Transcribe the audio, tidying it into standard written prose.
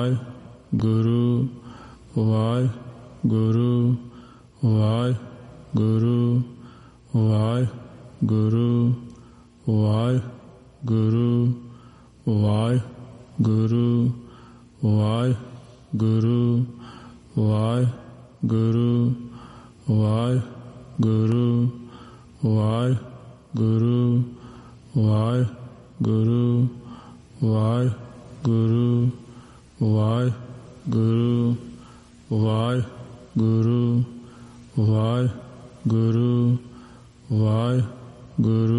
Waheguru Waheguru Waheguru Waheguru Waheguru Waheguru Waheguru Waheguru Waheguru Waheguru Waheguru Waheguru Waheguru Waheguru Waheguru Waheguru